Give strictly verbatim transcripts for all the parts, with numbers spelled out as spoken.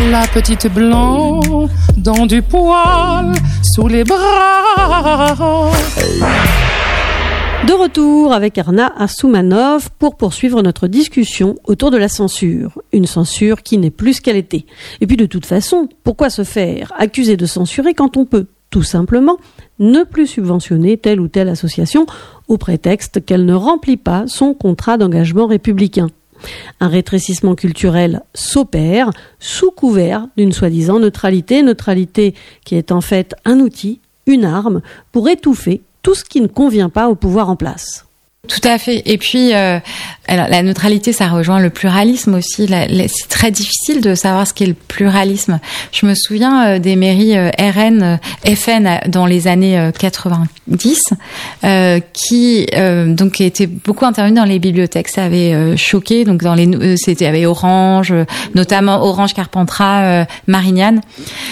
la petite blonde dans du poil sous les bras. De retour avec Erna Assoumanov pour poursuivre notre discussion autour de la censure. Une censure qui n'est plus ce qu'elle était. Et puis de toute façon, pourquoi se faire accuser de censurer quand on peut, tout simplement, ne plus subventionner telle ou telle association au prétexte qu'elle ne remplit pas son contrat d'engagement républicain. Un rétrécissement culturel s'opère sous couvert d'une soi-disant neutralité, neutralité qui est en fait un outil, une arme pour étouffer tout ce qui ne convient pas au pouvoir en place. Tout à fait. Et puis, euh, alors, la neutralité, ça rejoint le pluralisme aussi. La, la, c'est très difficile de savoir ce qu'est le pluralisme. Je me souviens euh, des mairies euh, R N, euh, F N dans les années euh, quatre-vingt-dix, euh, qui euh, donc étaient beaucoup intervenues dans les bibliothèques. Ça avait euh, choqué. Donc dans les, euh, c'était avec Orange, euh, notamment Orange, Carpentras, euh, Marignane.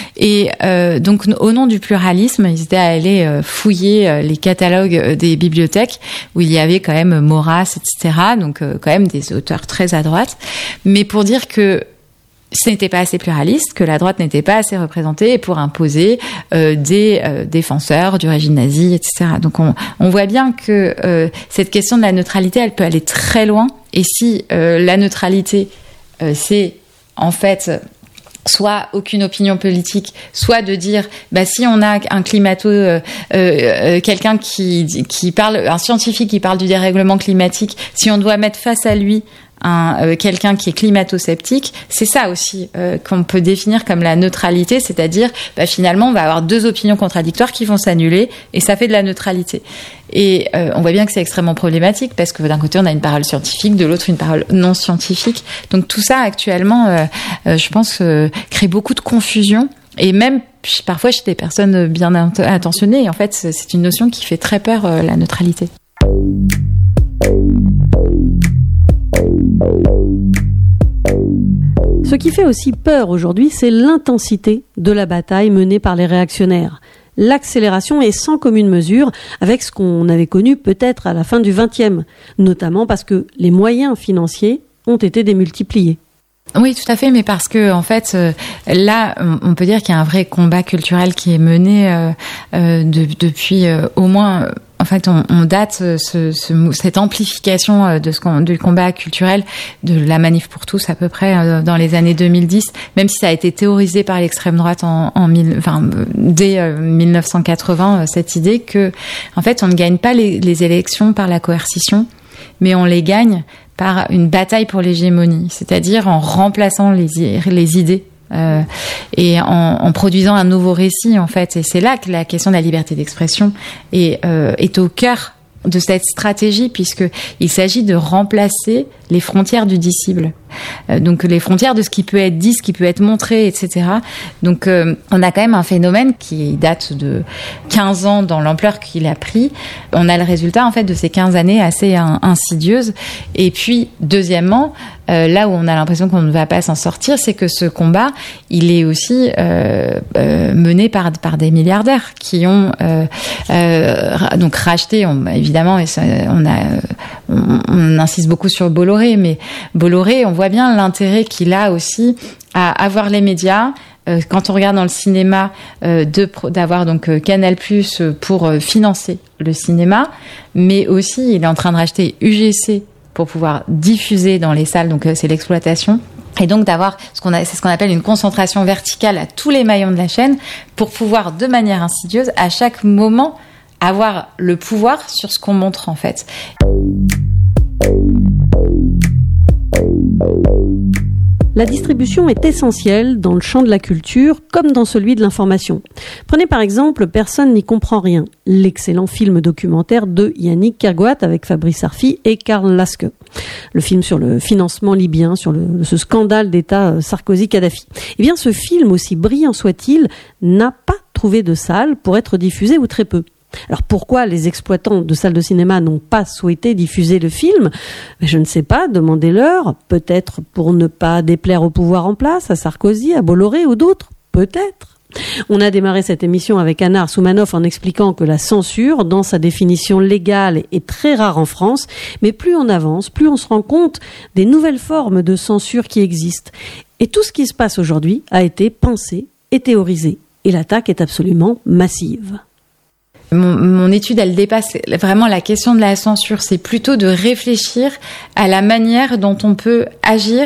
Et euh, donc au nom du pluralisme, ils étaient allés euh, fouiller euh, les catalogues euh, des bibliothèques où il y avait quand même Maurras, et cetera. Donc euh, quand même des auteurs très à droite. Mais pour dire que ce n'était pas assez pluraliste, que la droite n'était pas assez représentée, et pour imposer euh, des euh, défenseurs du régime nazi, et cetera. Donc on, on voit bien que euh, cette question de la neutralité, elle peut aller très loin. Et si euh, la neutralité, euh, c'est en fait soit aucune opinion politique, soit de dire bah si on a un climato euh, euh, quelqu'un qui qui parle, un scientifique qui parle du dérèglement climatique, si on doit mettre face à lui un euh, quelqu'un qui est climato-sceptique, c'est ça aussi euh, qu'on peut définir comme la neutralité, c'est-à-dire bah finalement on va avoir deux opinions contradictoires qui vont s'annuler et ça fait de la neutralité. Et euh, on voit bien que c'est extrêmement problématique parce que d'un côté on a une parole scientifique, de l'autre une parole non scientifique. Donc tout ça actuellement, euh, euh, je pense, euh, crée beaucoup de confusion et même parfois chez des personnes bien intentionnées. Et en fait, c'est une notion qui fait très peur, euh, la neutralité. Ce qui fait aussi peur aujourd'hui, c'est l'intensité de la bataille menée par les réactionnaires. L'accélération est sans commune mesure avec ce qu'on avait connu peut-être à la fin du vingtième, notamment parce que les moyens financiers ont été démultipliés. Oui, tout à fait, mais parce que en fait, euh, là, on, on peut dire qu'il y a un vrai combat culturel qui est mené euh, euh, de, depuis euh, au moins... Euh, En fait, on, on date ce, ce, cette amplification de ce, du combat culturel de la Manif pour tous à peu près dans les années deux mille dix, même si ça a été théorisé par l'extrême droite en, en mille, enfin, dès mille neuf cent quatre-vingts, cette idée que, en fait, on ne gagne pas les, les élections par la coercition, mais on les gagne par une bataille pour l'hégémonie, c'est-à-dire en remplaçant les, les idées. Euh, et en, en produisant un nouveau récit en fait, et c'est là que la question de la liberté d'expression est, euh, est au cœur de cette stratégie, puisque il s'agit de remplacer les frontières du dissible, euh, donc les frontières de ce qui peut être dit, ce qui peut être montré, et cetera. Donc euh, on a quand même un phénomène qui date de quinze ans dans l'ampleur qu'il a pris. On a le résultat en fait de ces quinze années assez in- insidieuses. Et puis deuxièmement, euh, là où on a l'impression qu'on ne va pas s'en sortir, c'est que ce combat, il est aussi euh, euh, mené par par des milliardaires qui ont euh, euh, donc racheté. On, évidemment, et ça, on a on, on insiste beaucoup sur Bolloré, mais Bolloré, on voit bien l'intérêt qu'il a aussi à avoir les médias. Euh, quand on regarde dans le cinéma, euh, de, d'avoir donc euh, Canal+ pour euh, financer le cinéma, mais aussi il est en train de racheter U G C pour pouvoir diffuser dans les salles, donc euh, c'est l'exploitation. Et donc d'avoir ce qu'on a, c'est ce qu'on appelle une concentration verticale à tous les maillons de la chaîne pour pouvoir de manière insidieuse à chaque moment avoir le pouvoir sur ce qu'on montre en fait. La distribution est essentielle dans le champ de la culture comme dans celui de l'information. Prenez par exemple Personne n'y comprend rien, l'excellent film documentaire de Yannick Kergoat avec Fabrice Arfi et Karl Laske. Le film sur le financement libyen, sur le, ce scandale d'État Sarkozy-Kadhafi. Eh bien, ce film, aussi brillant soit-il, n'a pas trouvé de salle pour être diffusé ou très peu. Alors pourquoi les exploitants de salles de cinéma n'ont pas souhaité diffuser le film ? Je ne sais pas, demandez-leur. Peut-être pour ne pas déplaire au pouvoir en place, à Sarkozy, à Bolloré ou d'autres. Peut-être. On a démarré cette émission avec Anna Assoumanov en expliquant que la censure, dans sa définition légale, est très rare en France. Mais plus on avance, plus on se rend compte des nouvelles formes de censure qui existent. Et tout ce qui se passe aujourd'hui a été pensé et théorisé. Et l'attaque est absolument massive. Mon, mon étude, elle dépasse vraiment la question de la censure. C'est plutôt de réfléchir à la manière dont on peut agir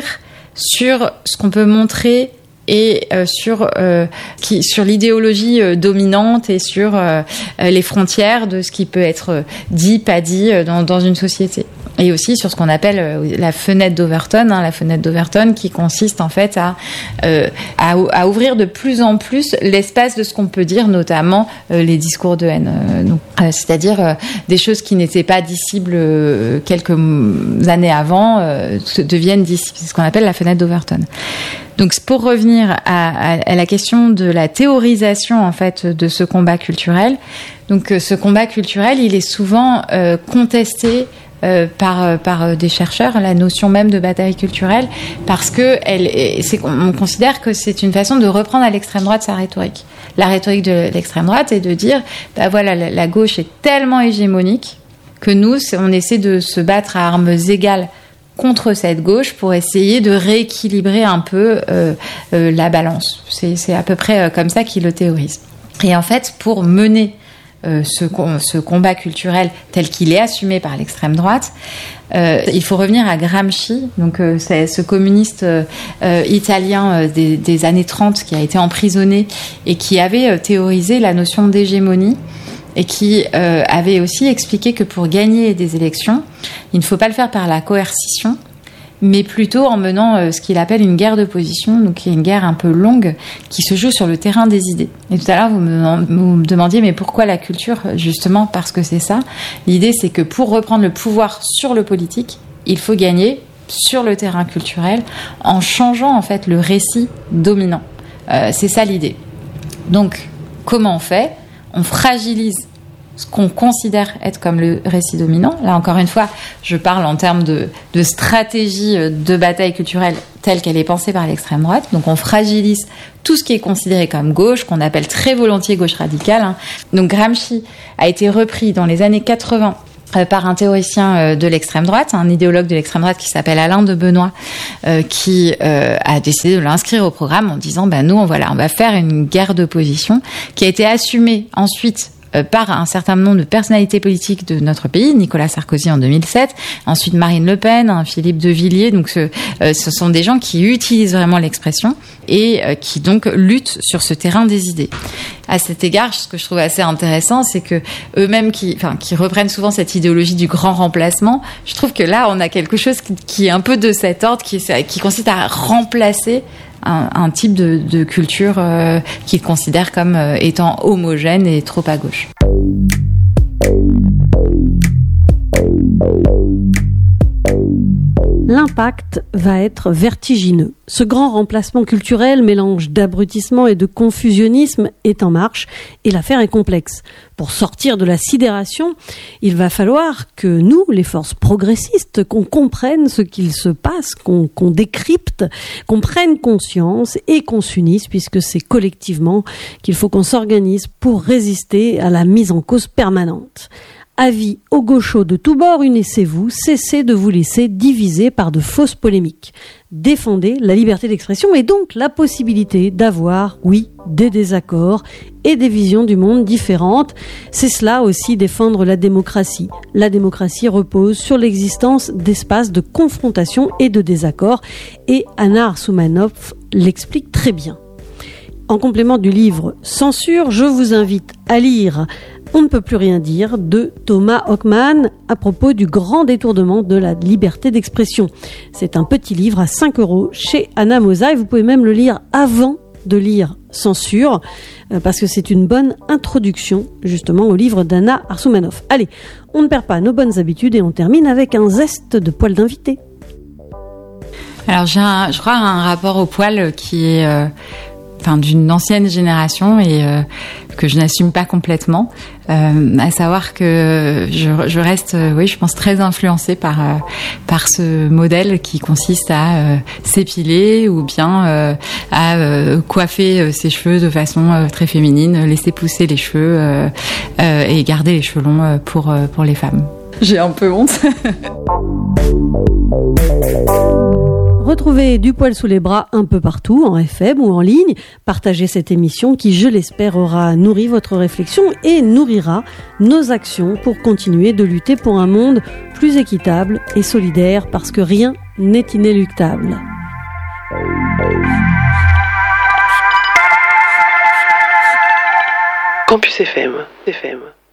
sur ce qu'on peut montrer et euh, sur euh, qui, sur l'idéologie euh, dominante et sur euh, les frontières de ce qui peut être dit, pas dit euh, dans, dans une société. Et aussi sur ce qu'on appelle euh, la fenêtre d'Overton, hein, la fenêtre d'Overton qui consiste en fait à, euh, à, à ouvrir de plus en plus l'espace de ce qu'on peut dire, notamment euh, les discours de haine. Euh, donc, euh, c'est-à-dire euh, des choses qui n'étaient pas dissibles euh, quelques années avant euh, deviennent dissibles. C'est ce qu'on appelle la fenêtre d'Overton. Donc, pour revenir à, à, à la question de la théorisation en fait de ce combat culturel, donc ce combat culturel, il est souvent euh, contesté euh, par par des chercheurs, la notion même de bataille culturelle, parce que elle, c'est, on considère que c'est une façon de reprendre à l'extrême droite sa rhétorique. La rhétorique de l'extrême droite est de dire, bah voilà, la, la gauche est tellement hégémonique que nous, on essaie de se battre à armes égales contre cette gauche pour essayer de rééquilibrer un peu euh, euh, la balance. C'est, c'est à peu près euh, comme ça qu'ils le théorisent. Et en fait, pour mener euh, ce, ce combat culturel tel qu'il est assumé par l'extrême droite, euh, il faut revenir à Gramsci, donc euh, c'est ce communiste euh, euh, italien euh, des, des années trente qui a été emprisonné et qui avait euh, théorisé la notion d'hégémonie, et qui euh, avait aussi expliqué que pour gagner des élections, il ne faut pas le faire par la coercition, mais plutôt en menant euh, ce qu'il appelle une guerre de position, donc qui est une guerre un peu longue, qui se joue sur le terrain des idées. Et tout à l'heure, vous me, vous me demandiez, mais pourquoi la culture ? Justement parce que c'est ça. L'idée, c'est que pour reprendre le pouvoir sur le politique, il faut gagner sur le terrain culturel, en changeant en fait le récit dominant. Euh, c'est ça l'idée. Donc, comment on fait ? On fragilise ce qu'on considère être comme le récit dominant. Là, encore une fois, je parle en termes de, de stratégie de bataille culturelle telle qu'elle est pensée par l'extrême droite. Donc, on fragilise tout ce qui est considéré comme gauche, qu'on appelle très volontiers gauche radicale. Hein. Donc, Gramsci a été repris dans les années quatre-vingts par un théoricien de l'extrême droite, un idéologue de l'extrême droite qui s'appelle Alain de Benoît, euh, qui euh, a décidé de l'inscrire au programme en disant ben nous on, voilà, on va faire une guerre d'opposition qui a été assumée ensuite euh, par un certain nombre de personnalités politiques de notre pays, Nicolas Sarkozy en deux mille sept, ensuite Marine Le Pen, hein, Philippe de Villiers, donc ce, euh, ce sont des gens qui utilisent vraiment l'expression et euh, qui donc luttent sur ce terrain des idées. À cet égard, ce que je trouve assez intéressant, c'est que eux-mêmes qui, enfin, qui reprennent souvent cette idéologie du grand remplacement, je trouve que là, on a quelque chose qui, qui est un peu de cet ordre, qui, qui consiste à remplacer un, un type de, de culture euh, qu'ils considèrent comme euh, étant homogène et trop à gauche. L'impact va être vertigineux. Ce grand remplacement culturel, mélange d'abrutissement et de confusionnisme, est en marche et l'affaire est complexe. Pour sortir de la sidération, il va falloir que nous, les forces progressistes, qu'on comprenne ce qu'il se passe, qu'on, qu'on décrypte, qu'on prenne conscience et qu'on s'unisse, puisque c'est collectivement qu'il faut qu'on s'organise pour résister à la mise en cause permanente. Avis aux gauchos de tous bords, unissez-vous, cessez de vous laisser diviser par de fausses polémiques. Défendez la liberté d'expression et donc la possibilité d'avoir, oui, des désaccords et des visions du monde différentes. C'est cela aussi défendre la démocratie. La démocratie repose sur l'existence d'espaces de confrontation et de désaccord et Anna Arsoumanoff l'explique très bien. En complément du livre Censure, je vous invite à lire On ne peut plus rien dire de Thomas Hockman à propos du grand détournement de la liberté d'expression. C'est un petit livre à cinq euros chez Anna Mosa et vous pouvez même le lire avant de lire Censure parce que c'est une bonne introduction justement au livre d'Anna Arsoumanoff. Allez, on ne perd pas nos bonnes habitudes et on termine avec un zeste de poil d'invité. Alors j'ai un, je crois un rapport au poil qui est euh, enfin d'une ancienne génération et euh, que je n'assume pas complètement, euh, à savoir que je, je reste, euh, oui, je pense très influencée par euh, par ce modèle qui consiste à euh, s'épiler ou bien euh, à euh, coiffer euh, ses cheveux de façon euh, très féminine, laisser pousser les cheveux euh, euh, et garder les cheveux longs euh, pour euh, pour les femmes. J'ai un peu honte. Retrouvez Du poil sous les bras un peu partout, en F M ou en ligne. Partagez cette émission qui, je l'espère, aura nourri votre réflexion et nourrira nos actions pour continuer de lutter pour un monde plus équitable et solidaire, parce que rien n'est inéluctable. Campus F M, F M.